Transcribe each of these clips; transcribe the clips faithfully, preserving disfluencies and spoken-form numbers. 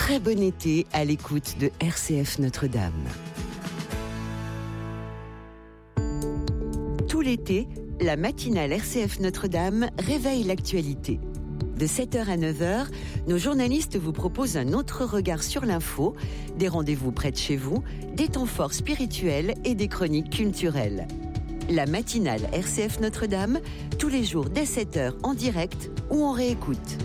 très bon été à l'écoute de R C F Notre-Dame. Tout l'été, la matinale R C F Notre-Dame réveille l'actualité. De sept heures à neuf heures, nos journalistes vous proposent un autre regard sur l'info, des rendez-vous près de chez vous, des temps forts spirituels et des chroniques culturelles. La matinale R C F Notre-Dame, tous les jours dès sept heures en direct ou en réécoute.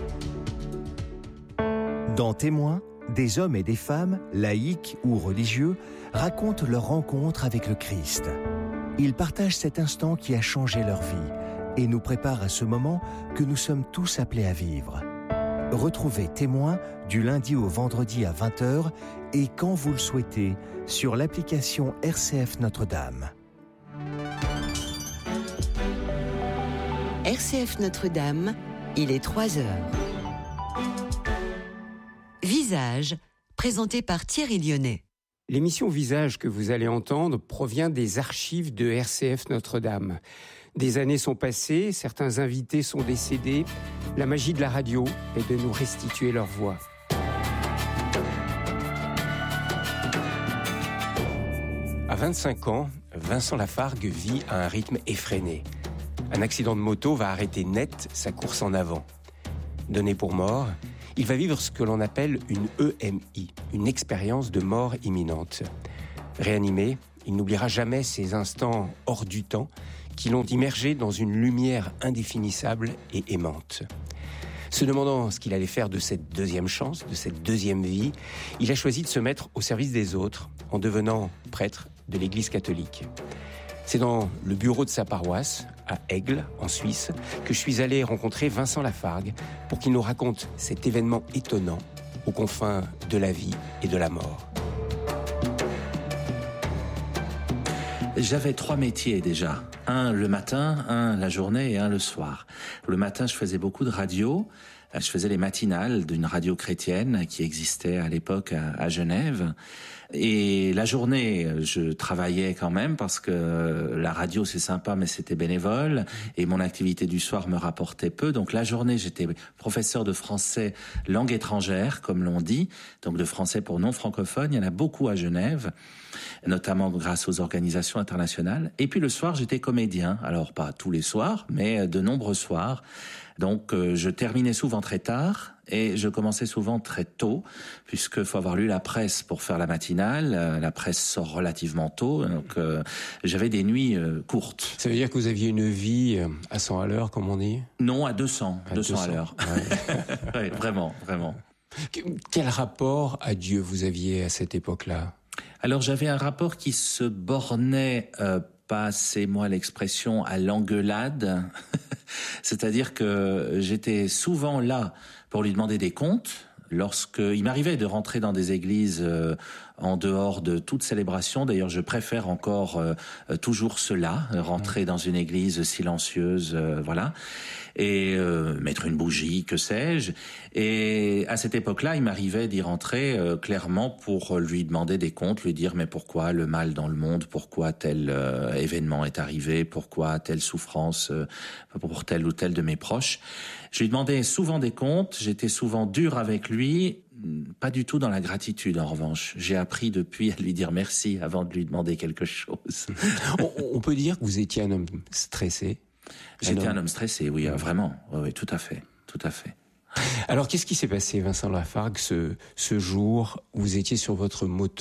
Dans Témoins, des hommes et des femmes, laïcs ou religieux, racontent leur rencontre avec le Christ. Ils partagent cet instant qui a changé leur vie et nous préparent à ce moment que nous sommes tous appelés à vivre. Retrouvez Témoins du lundi au vendredi à vingt heures et quand vous le souhaitez sur l'application R C F Notre-Dame. R C F Notre-Dame, il est trois heures. Visage, présenté par Thierry Lyonnais. L'émission Visage que vous allez entendre provient des archives de R C F Notre-Dame. Des années sont passées, certains invités sont décédés. La magie de la radio est de nous restituer leur voix. À vingt-cinq ans, Vincent Lafargue vit à un rythme effréné. Un accident de moto va arrêter net sa course en avant. Donné pour mort, il va vivre ce que l'on appelle une E M I, une expérience de mort imminente. Réanimé, il n'oubliera jamais ces instants hors du temps qui l'ont immergé dans une lumière indéfinissable et aimante. Se demandant ce qu'il allait faire de cette deuxième chance, de cette deuxième vie, il a choisi de se mettre au service des autres en devenant prêtre de l'Église catholique. C'est dans le bureau de sa paroisse, à Aigle, en Suisse, que je suis allé rencontrer Vincent Lafargue pour qu'il nous raconte cet événement étonnant aux confins de la vie et de la mort. J'avais trois métiers déjà. Un le matin, un la journée et un le soir. Le matin, je faisais beaucoup de radio. Je faisais les matinales d'une radio chrétienne qui existait à l'époque à, à Genève. Et la journée, je travaillais quand même parce que la radio c'est sympa mais c'était bénévole et mon activité du soir me rapportait peu. Donc la journée, j'étais professeur de français langue étrangère comme l'on dit, donc de français pour non francophones. Il y en a beaucoup à Genève, notamment grâce aux organisations internationales. Et puis le soir, j'étais comédien. Alors pas tous les soirs, mais de nombreux soirs. Donc euh, je terminais souvent très tard et je commençais souvent très tôt, puisque faut avoir lu la presse pour faire la matinale. Euh, la presse sort relativement tôt, donc euh, j'avais des nuits euh, courtes. Ça veut dire que vous aviez une vie à cent à l'heure, comme on dit ? Non, à deux cents, à deux cents à l'heure. Ouais. Ouais, vraiment, vraiment. Quel rapport à Dieu vous aviez à cette époque-là ? Alors j'avais un rapport qui se bornait, euh, passez-moi l'expression, à l'engueulade. C'est-à-dire que j'étais souvent là pour lui demander des comptes. Lorsqu'il m'arrivait de rentrer dans des églises euh, en dehors de toute célébration, d'ailleurs je préfère encore euh, toujours cela, rentrer dans une église silencieuse, euh, voilà, et euh, mettre une bougie, que sais-je. Et à cette époque-là, il m'arrivait d'y rentrer euh, clairement pour lui demander des comptes, lui dire mais pourquoi le mal dans le monde, pourquoi tel euh, événement est arrivé, pourquoi telle souffrance euh, pour tel ou tel de mes proches. Je lui demandais souvent des comptes, j'étais souvent dur avec lui, pas du tout dans la gratitude en revanche. J'ai appris depuis à lui dire merci avant de lui demander quelque chose. on, on peut dire que vous étiez un homme stressé ? J'étais un homme, un homme stressé, oui, vraiment, oui, oui, tout à fait, tout à fait. Alors qu'est-ce qui s'est passé, Vincent Lafargue, ce, ce jour où vous étiez sur votre moto ?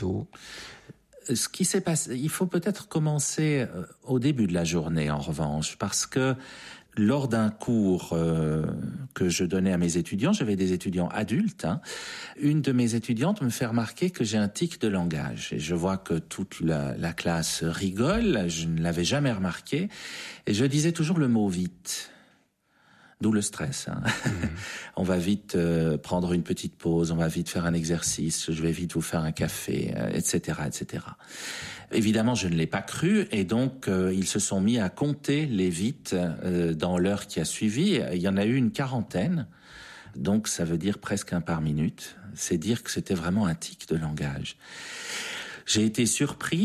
Ce qui s'est passé, il faut peut-être commencer au début de la journée en revanche, parce que lors d'un cours euh, que je donnais à mes étudiants, j'avais des étudiants adultes, hein, une de mes étudiantes me fait remarquer que j'ai un tic de langage. Et je vois que toute la, la classe rigole, je ne l'avais jamais remarqué. Et je disais toujours le mot « vite ». D'où le stress. Hein. Mmh. On va vite euh, prendre une petite pause, on va vite faire un exercice, je vais vite vous faire un café, euh, et cetera, et cetera. Évidemment, je ne l'ai pas cru, et donc euh, ils se sont mis à compter les vites euh, dans l'heure qui a suivi. Il y en a eu une quarantaine, donc ça veut dire presque un par minute. C'est dire que c'était vraiment un tic de langage. J'ai été surpris.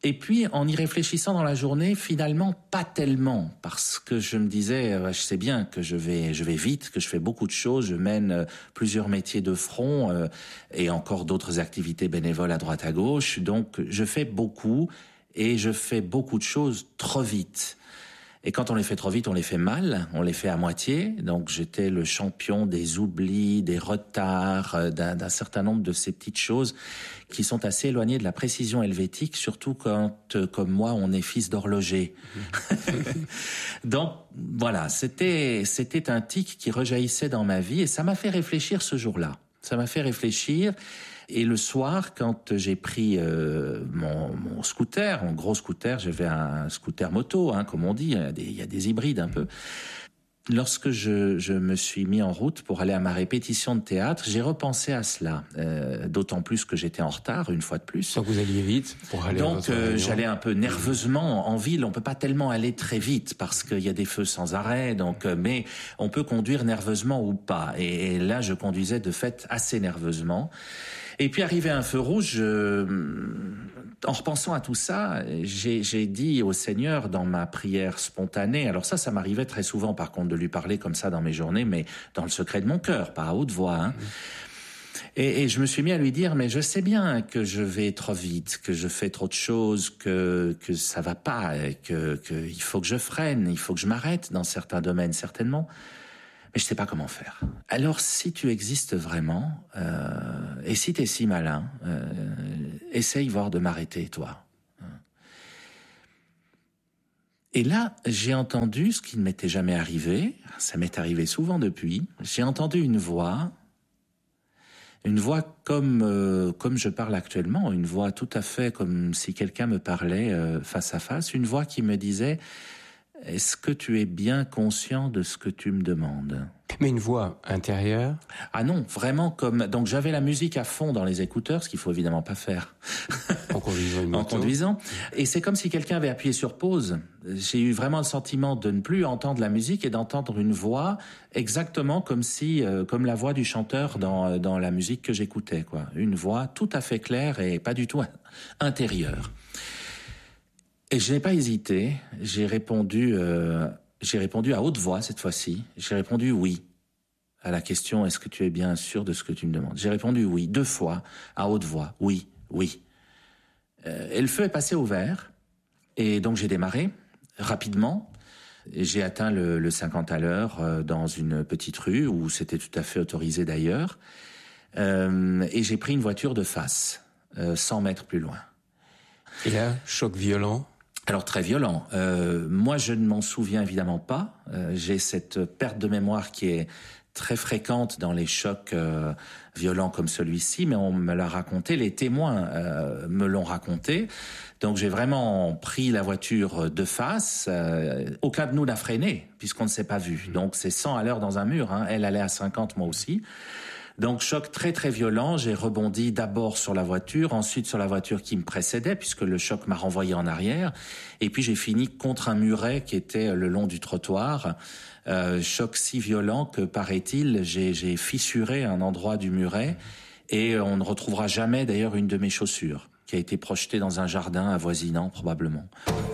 Et puis, en y réfléchissant dans la journée, finalement, pas tellement, parce que je me disais, euh, je sais bien que je vais, je vais vite, que je fais beaucoup de choses, je mène euh, plusieurs métiers de front euh, et encore d'autres activités bénévoles à droite à gauche. Donc, je fais beaucoup et je fais beaucoup de choses trop vite. Et quand on les fait trop vite, on les fait mal, on les fait à moitié. Donc j'étais le champion des oublis, des retards, d'un, d'un certain nombre de ces petites choses qui sont assez éloignées de la précision helvétique, surtout quand, euh, comme moi, on est fils d'horloger. Donc voilà, c'était, c'était un tic qui rejaillissait dans ma vie et ça m'a fait réfléchir ce jour-là. Ça m'a fait réfléchir. Et le soir, quand j'ai pris euh, mon, mon scooter, mon gros scooter, j'avais un scooter moto, hein, comme on dit, il y a des, il y a des hybrides un peu. Lorsque je, je me suis mis en route pour aller à ma répétition de théâtre, j'ai repensé à cela, euh, d'autant plus que j'étais en retard, une fois de plus. Donc vous alliez vite pour aller Donc, à votre euh, réunion. j'allais un peu nerveusement. En ville, on peut pas tellement aller très vite parce qu'il y a des feux sans arrêt. Donc, euh, mais on peut conduire nerveusement ou pas. Et, et là, je conduisais de fait assez nerveusement. Et puis arrivé à un feu rouge, je, en repensant à tout ça, j'ai, j'ai dit au Seigneur dans ma prière spontanée, alors ça, ça m'arrivait très souvent par contre de lui parler comme ça dans mes journées, mais dans le secret de mon cœur, pas à haute voix. Hein. Et, et je me suis mis à lui dire, mais je sais bien que je vais trop vite, que je fais trop de choses, que, que ça va pas, que, que il faut que je freine, il faut que je m'arrête dans certains domaines certainement. Mais je sais pas comment faire. Alors, si tu existes vraiment, euh, et si t'es si malin, euh, essaye voir de m'arrêter, toi. Et là, j'ai entendu ce qui ne m'était jamais arrivé, ça m'est arrivé souvent depuis, j'ai entendu une voix, une voix comme, euh, comme je parle actuellement, une voix tout à fait comme si quelqu'un me parlait euh, face à face, une voix qui me disait « Est-ce que tu es bien conscient de ce que tu me demandes ?» Mais une voix intérieure? Ah non, vraiment comme... Donc j'avais la musique à fond dans les écouteurs, ce qu'il faut évidemment pas faire. En conduisant une moto. En conduisant. Et c'est comme si quelqu'un avait appuyé sur pause. J'ai eu vraiment le sentiment de ne plus entendre la musique et d'entendre une voix exactement comme si, euh, comme la voix du chanteur dans, dans la musique que j'écoutais, quoi. Une voix tout à fait claire et pas du tout intérieure. Et je n'ai pas hésité, j'ai répondu, euh, j'ai répondu à haute voix cette fois-ci. J'ai répondu oui à la question « Est-ce que tu es bien sûr de ce que tu me demandes ?» J'ai répondu oui, deux fois, à haute voix, oui, oui. Euh, et le feu est passé au vert, et donc j'ai démarré rapidement. Et j'ai atteint le, le cinquante à l'heure euh, dans une petite rue où c'était tout à fait autorisé d'ailleurs. Euh, et j'ai pris une voiture de face, euh, cent mètres plus loin. Et là, choc violent? Alors très violent. Euh, moi, je ne m'en souviens évidemment pas. Euh, j'ai cette perte de mémoire qui est très fréquente dans les chocs euh, violents comme celui-ci, mais on me l'a raconté, les témoins euh, me l'ont raconté. Donc j'ai vraiment pris la voiture de face. Euh, aucun de nous n'a freiné, puisqu'on ne s'est pas vu. Donc c'est cent à l'heure dans un mur. Hein. Elle allait à cinquante, moi aussi. Donc choc très très violent, j'ai rebondi d'abord sur la voiture, ensuite sur la voiture qui me précédait puisque le choc m'a renvoyé en arrière, et puis j'ai fini contre un muret qui était le long du trottoir. Euh, choc si violent que paraît-il, j'ai, j'ai fissuré un endroit du muret et on ne retrouvera jamais d'ailleurs une de mes chaussures qui a été projetée dans un jardin avoisinant probablement.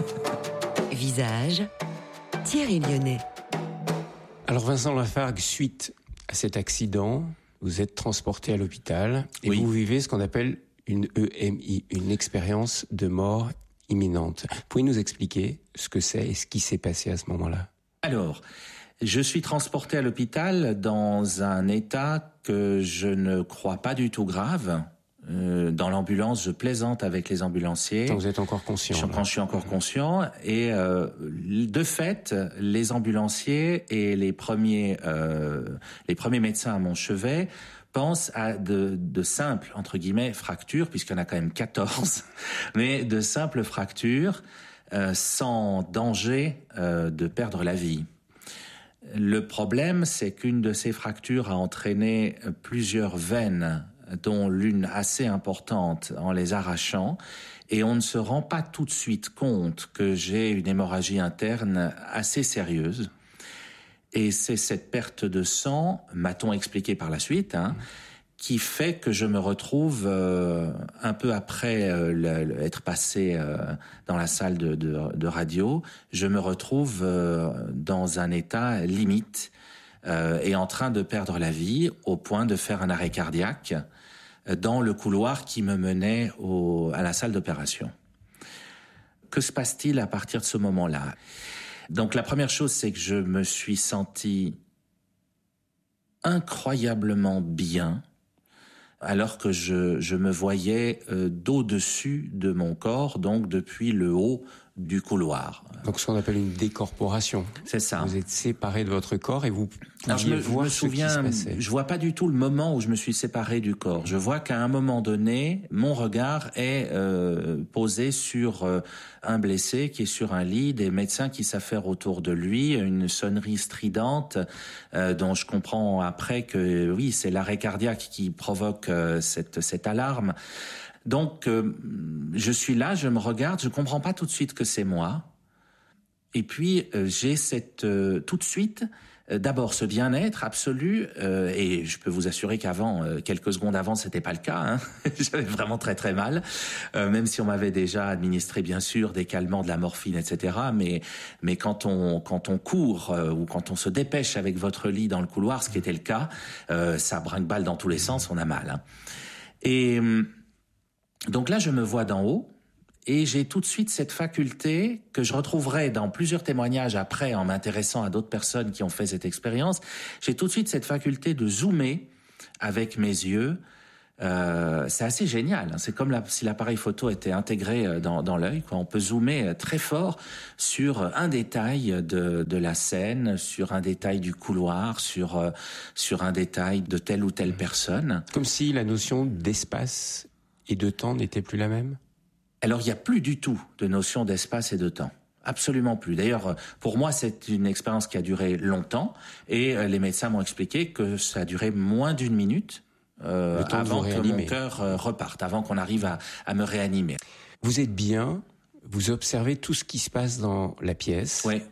Visage, Thierry Lyonnais. Alors Vincent Lafargue, suite à cet accident, vous êtes transporté à l'hôpital et oui. vous vivez ce qu'on appelle une E M I, une expérience de mort imminente. Pouvez-vous nous expliquer ce que c'est et ce qui s'est passé à ce moment-là? Alors, je suis transporté à l'hôpital dans un état que je ne crois pas du tout grave. Euh, dans l'ambulance, je plaisante avec les ambulanciers. Quand vous êtes encore conscient. Je, quand je suis encore conscient. Et euh, de fait, les ambulanciers et les premiers, euh, les premiers médecins à mon chevet pensent à de, de simples, entre guillemets, fractures, puisqu'il y en a quand même quatorze, mais de simples fractures euh, sans danger euh, de perdre la vie. Le problème, c'est qu'une de ces fractures a entraîné plusieurs veines, dont l'une assez importante, en les arrachant, et on ne se rend pas tout de suite compte que j'ai une hémorragie interne assez sérieuse. Et c'est cette perte de sang, m'a-t-on expliqué par la suite, hein, qui fait que je me retrouve euh, un peu après euh, le, le, être passé euh, dans la salle de, de, de radio, je me retrouve euh, dans un état limite euh, et en train de perdre la vie au point de faire un arrêt cardiaque dans le couloir qui me menait au, à la salle d'opération. Que se passe-t-il à partir de ce moment-là ? Donc la première chose, c'est que je me suis senti incroyablement bien, alors que je, je me voyais euh, d'au-dessus de mon corps, donc depuis le haut du couloir. Donc ce qu'on appelle une décorporation. C'est ça. Vous êtes séparé de votre corps et vous Alors je me, voir je me ce souviens, qui se passait. Je vois pas du tout le moment où je me suis séparé du corps. Je vois qu'à un moment donné, mon regard est euh, posé sur euh, un blessé qui est sur un lit, des médecins qui s'affairent autour de lui, une sonnerie stridente euh, dont je comprends après que oui, c'est l'arrêt cardiaque qui provoque euh, cette, cette alarme. Donc, euh, je suis là, je me regarde, je comprends pas tout de suite que c'est moi. Et puis, euh, j'ai cette euh, tout de suite, euh, d'abord ce bien-être absolu, euh, et je peux vous assurer qu'avant, euh, quelques secondes avant, c'était pas le cas. Hein. J'avais vraiment très très mal, euh, même si on m'avait déjà administré bien sûr des calmants, de la morphine, et cetera. Mais mais quand on quand on court euh, ou quand on se dépêche avec votre lit dans le couloir, ce qui était le cas, euh, ça brinque-balle dans tous les sens, on a mal. Hein. Et donc là, je me vois d'en haut et j'ai tout de suite cette faculté que je retrouverai dans plusieurs témoignages après en m'intéressant à d'autres personnes qui ont fait cette expérience. J'ai tout de suite cette faculté de zoomer avec mes yeux. Euh, c'est assez génial. Hein. C'est comme la, si l'appareil photo était intégré dans, dans l'œil, quoi. On peut zoomer très fort sur un détail de, de la scène, sur un détail du couloir, sur, sur un détail de telle ou telle personne. Comme si la notion d'espace et de temps n'était plus la même ? Alors, il n'y a plus du tout de notion d'espace et de temps. Absolument plus. D'ailleurs, pour moi, c'est une expérience qui a duré longtemps et les médecins m'ont expliqué que ça a duré moins d'une minute euh, avant que mon cœur euh, reparte, avant qu'on arrive à, à me réanimer. Vous êtes bien, vous observez tout ce qui se passe dans la pièce. Oui.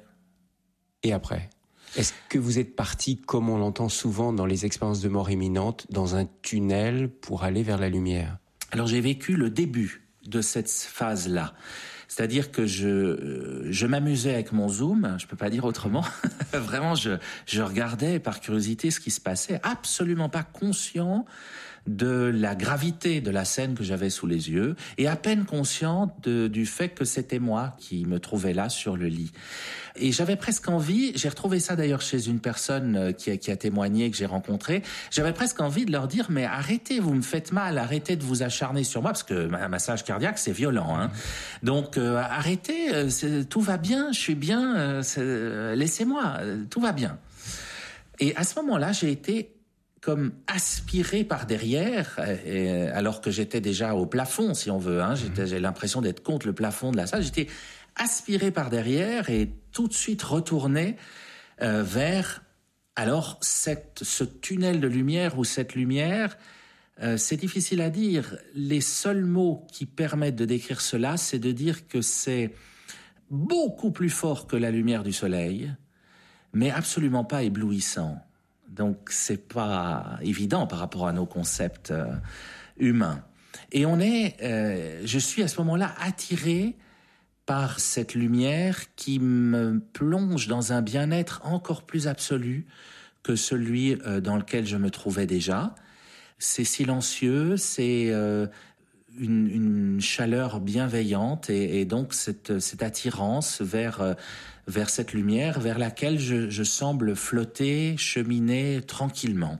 Et après ? Est-ce que vous êtes parti, comme on l'entend souvent dans les expériences de mort imminente, dans un tunnel pour aller vers la lumière ? Alors j'ai vécu le début de cette phase-là. C'est-à-dire que je je m'amusais avec mon zoom, je peux pas dire autrement. Vraiment, je je regardais par curiosité ce qui se passait, absolument pas conscient de la gravité de la scène que j'avais sous les yeux et à peine conscient de, du fait que c'était moi qui me trouvais là sur le lit. Et j'avais presque envie, j'ai retrouvé ça d'ailleurs chez une personne qui a, qui a témoigné, que j'ai rencontrée, j'avais presque envie de leur dire mais arrêtez, vous me faites mal, arrêtez de vous acharner sur moi, parce que un massage cardiaque c'est violent. Hein. Donc euh, arrêtez, c'est, tout va bien, je suis bien, euh, c'est, laissez-moi, tout va bien. Et à ce moment-là, j'ai été comme aspiré par derrière, et, alors que j'étais déjà au plafond, si on veut. Hein, j'étais, j'ai l'impression d'être contre le plafond de la salle. J'étais aspiré par derrière et tout de suite retourné euh, vers alors cette, ce tunnel de lumière ou cette lumière. Euh, c'est difficile à dire. Les seuls mots qui permettent de décrire cela, c'est de dire que c'est beaucoup plus fort que la lumière du soleil, mais absolument pas éblouissant. Donc c'est pas évident par rapport à nos concepts euh, humains. Et on est, euh, je suis à ce moment-là attiré par cette lumière qui me plonge dans un bien-être encore plus absolu que celui euh, dans lequel je me trouvais déjà. C'est silencieux, c'est euh, une, une chaleur bienveillante et, et donc cette, cette attirance vers euh, vers cette lumière vers laquelle je, je semble flotter, cheminer tranquillement.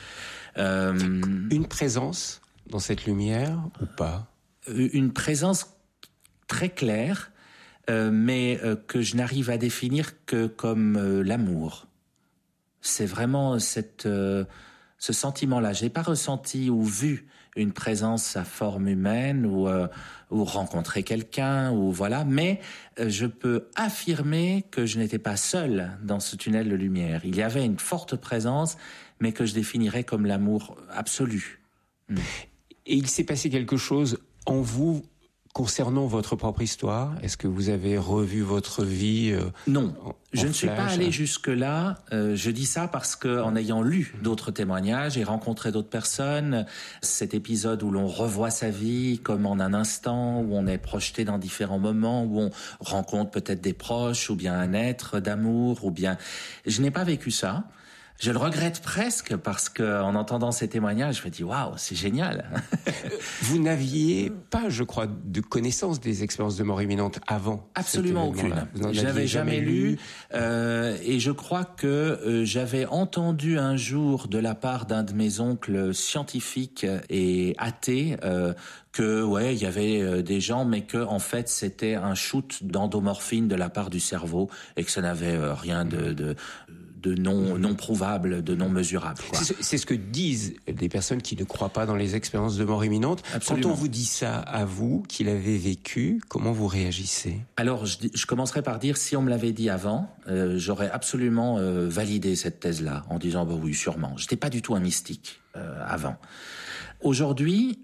Euh, une présence dans cette lumière ou pas ? Une présence très claire, euh, mais euh, que je n'arrive à définir que comme euh, l'amour. C'est vraiment cette, euh, ce sentiment-là. Je n'ai pas ressenti ou vu une présence à forme humaine ou, euh, ou rencontrer quelqu'un, ou voilà. Mais euh, je peux affirmer que je n'étais pas seul dans ce tunnel de lumière. Il y avait une forte présence, mais que je définirais comme l'amour absolu. Mm. Et il s'est passé quelque chose en vous Concernant votre propre histoire, est-ce que vous avez revu votre vie euh, Non, en, je en ne suis flash, pas allé hein? jusque-là. Euh, je dis ça parce que, en ayant lu d'autres témoignages et rencontré d'autres personnes, cet épisode où l'on revoit sa vie comme en un instant, où on est projeté dans différents moments, où on rencontre peut-être des proches, ou bien un être d'amour, ou bien... Je n'ai pas vécu ça. Je le regrette presque parce que, en entendant ces témoignages, je me dis waouh, c'est génial. Vous n'aviez pas, je crois, de connaissance des expériences de mort imminente avant. Absolument aucune. Je n'avais jamais lu, euh, et je crois que euh, j'avais entendu un jour de la part d'un de mes oncles scientifiques et athées euh, que ouais, il y avait euh, des gens, mais que en fait c'était un shoot d'endomorphine de la part du cerveau et que ça n'avait euh, rien de, de de non, non prouvable, de non mesurable. Quoi. C'est, c'est ce que disent les personnes qui ne croient pas dans les expériences de mort imminente. Absolument. Quand on vous dit ça à vous, qui l'avez vécu, comment vous réagissez? Alors, je, je commencerai par dire, si on me l'avait dit avant, euh, j'aurais absolument euh, validé cette thèse-là, en disant, bah oui, sûrement. J'étais pas du tout un mystique euh, avant. Aujourd'hui,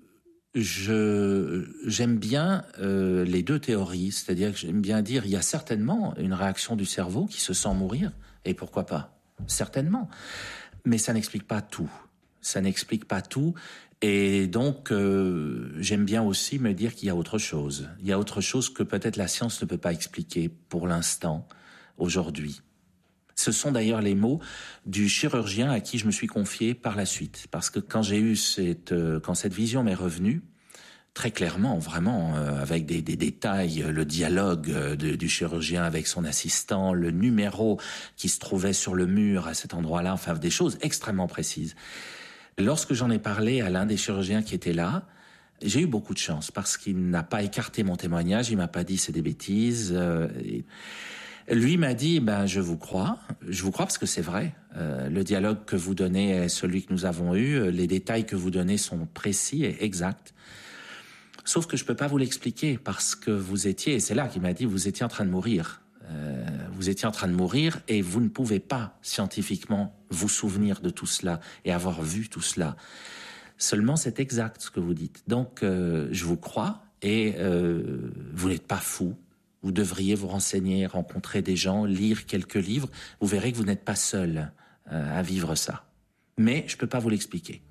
je j'aime bien euh, les deux théories, c'est-à-dire que j'aime bien dire, il y a certainement une réaction du cerveau qui se sent mourir. Et pourquoi pas? Certainement. Mais ça n'explique pas tout. Ça n'explique pas tout. Et donc, euh, j'aime bien aussi me dire qu'il y a autre chose. Il y a autre chose que peut-être la science ne peut pas expliquer pour l'instant, aujourd'hui. Ce sont d'ailleurs les mots du chirurgien à qui je me suis confié par la suite. Parce que quand j'ai eu cette, euh, quand cette vision m'est revenue, très clairement, vraiment, euh, avec des, des détails, le dialogue euh, de, du chirurgien avec son assistant, le numéro qui se trouvait sur le mur à cet endroit-là, enfin des choses extrêmement précises. Lorsque j'en ai parlé à l'un des chirurgiens qui était là, j'ai eu beaucoup de chance parce qu'il n'a pas écarté mon témoignage, il m'a pas dit c'est des bêtises. Euh, et lui m'a dit ben je vous crois, je vous crois parce que c'est vrai. Euh, le dialogue que vous donnez est celui que nous avons eu, les détails que vous donnez sont précis et exacts. Sauf que je peux pas vous l'expliquer parce que vous étiez, et c'est là qu'il m'a dit, vous étiez en train de mourir. Euh, vous étiez en train de mourir et vous ne pouvez pas scientifiquement vous souvenir de tout cela et avoir vu tout cela. Seulement, c'est exact ce que vous dites. Donc, euh, je vous crois et euh, vous n'êtes pas fou. Vous devriez vous renseigner, rencontrer des gens, lire quelques livres. Vous verrez que vous n'êtes pas seul euh, à vivre ça. Mais je peux pas vous l'expliquer.